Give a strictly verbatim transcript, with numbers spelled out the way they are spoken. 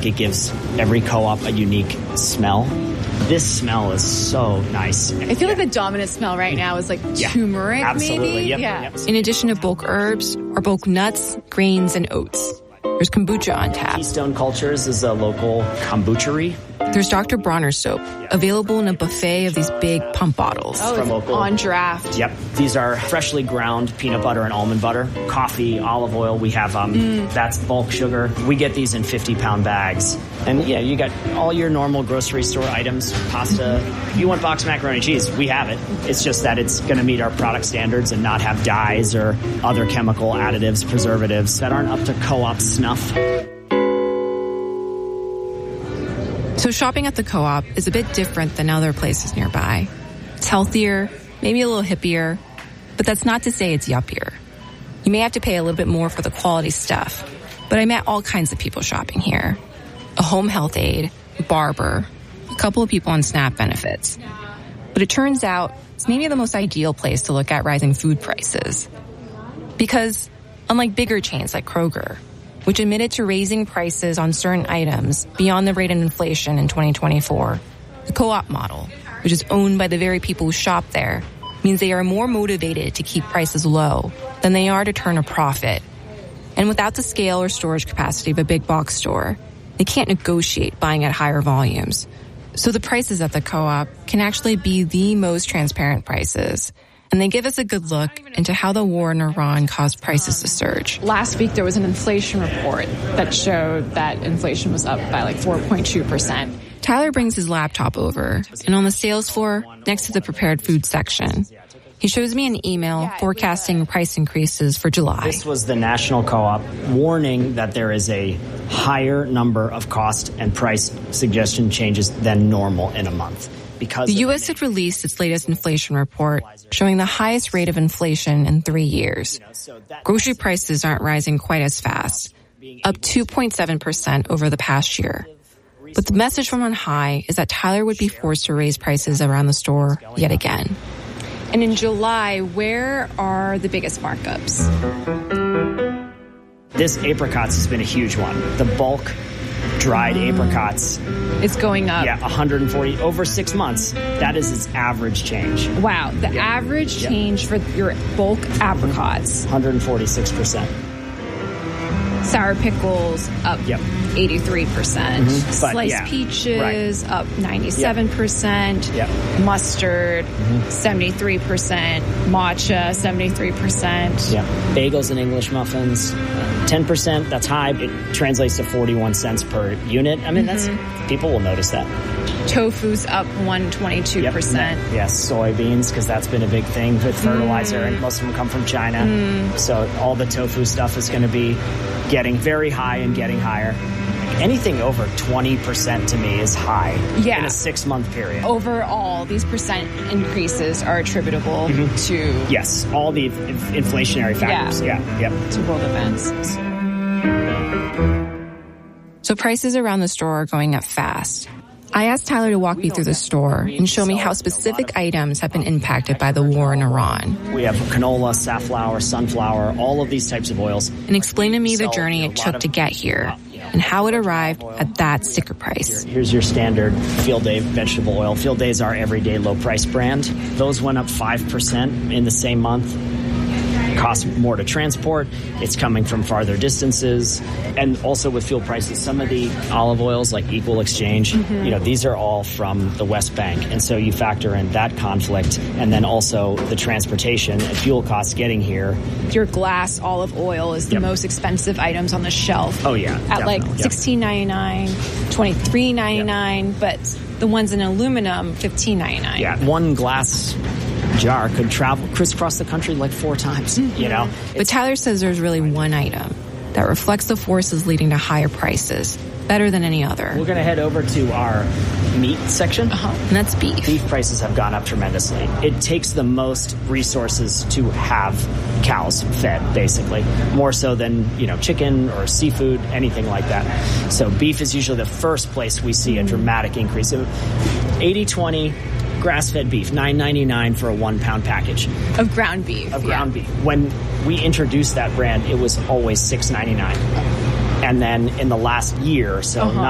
like it gives every co-op a unique smell. This smell is so nice. I feel like the dominant smell right now is like yeah, turmeric, absolutely. maybe? Yep, yeah. yep. In addition to bulk herbs are bulk nuts, grains, and oats. There's kombucha on tap. Keystone Cultures is a local kombuchery. There's Doctor Bronner's soap, available in a buffet of these big pump bottles. Oh, From it's local. on draft. Yep. These are freshly ground peanut butter and almond butter, coffee, olive oil. We have, um, mm. that's bulk sugar. We get these in fifty-pound bags. And, yeah, you got all your normal grocery store items, pasta. If you want boxed macaroni and cheese, we have it. It's just that it's going to meet our product standards and not have dyes or other chemical additives, preservatives that aren't up to co-op snuff. So shopping at the co-op is a bit different than other places nearby. It's healthier, maybe a little hippier, but that's not to say it's yuppier. You may have to pay a little bit more for the quality stuff, but I met all kinds of people shopping here. A home health aide, a barber, a couple of people on SNAP benefits. But it turns out it's maybe the most ideal place to look at rising food prices. Because unlike bigger chains like Kroger, which admitted to raising prices on certain items beyond the rate of inflation in twenty twenty-four, the co-op model, which is owned by the very people who shop there, means they are more motivated to keep prices low than they are to turn a profit. And without the scale or storage capacity of a big box store, they can't negotiate buying at higher volumes. So the prices at the co-op can actually be the most transparent prices. And they give us a good look into how the war in Iran caused prices to surge. Last week, there was an inflation report that showed that inflation was up by like four point two percent. Tyler brings his laptop over, and on the sales floor, next to the prepared food section, he shows me an email forecasting price increases for July. This was the National Co-op warning that there is a higher number of cost and price suggestion changes than normal in a month. Because the U S had released its latest inflation report, showing the highest rate of inflation in three years. Grocery prices aren't rising quite as fast, up two point seven percent over the past year. But the message from on high is that Tyler would be forced to raise prices around the store yet again. And in July, where are the biggest markups? This apricots has been a huge one. The bulk dried mm. apricots. It's going up. Yeah, one hundred forty over six months. That is its average change. Wow, the yep. average yep. change for your bulk apricots. one hundred forty-six percent. Sour pickles up yep. eighty-three percent. Mm-hmm. But, Sliced yeah, peaches right. up ninety-seven percent. Yep. Mustard mm-hmm. seventy-three percent. Matcha seventy-three percent. Yeah. Bagels and English muffins ten percent. That's high. It translates to forty-one cents per unit. I mean, mm-hmm. that's people will notice that. Tofu's up one hundred twenty-two percent. Yep. Yes, soybeans, because that's been a big thing with fertilizer, mm. and most of them come from China. Mm. So all the tofu stuff is going to be getting very high and getting higher. Anything over twenty percent to me is high yeah. in a six-month period. Overall, these percent increases are attributable mm-hmm. to... Yes, all the inf- inflationary factors. Yeah. yeah, yeah. To world events. So prices around the store are going up fast. I asked Tyler to walk me through the store and show me how specific items have been impacted by the war in Iran. We have canola, safflower, sunflower, all of these types of oils. And explain to me the journey it took to get here and how it arrived at that sticker price. Here's your standard Field Day vegetable oil. Field Day is our everyday low price brand. Those went up five percent in the same month. Costs more to transport. It's coming from farther distances. And also with fuel prices, some of the olive oils like Equal Exchange, mm-hmm. you know, these are all from the West Bank. And so you factor in that conflict and then also the transportation and fuel costs getting here. Your glass olive oil is the yep. most expensive items on the shelf. Oh, yeah. At like sixteen ninety-nine, twenty-three ninety-nine, yep. but the ones in aluminum, fifteen ninety-nine. Yeah, one glass jar could travel crisscross the country like four times, mm-hmm. you know. But Tyler says there's really one item that reflects the forces leading to higher prices better than any other. We're going to head over to our meat section. Uh-huh. And that's beef. Beef prices have gone up tremendously. It takes the most resources to have cows fed, basically, more so than, you know, chicken or seafood, anything like that. So beef is usually the first place we see a dramatic increase. eighty twenty grass-fed beef, nine ninety-nine for a one-pound package. Of ground beef. Of ground yeah. beef. When we introduced that brand, it was always six ninety-nine. And then in the last year or so, uh-huh.